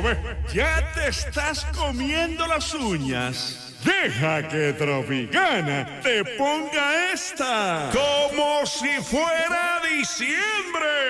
pues, ya te estás comiendo las uñas. Deja que Tropicana te ponga esta como si fuera diciembre.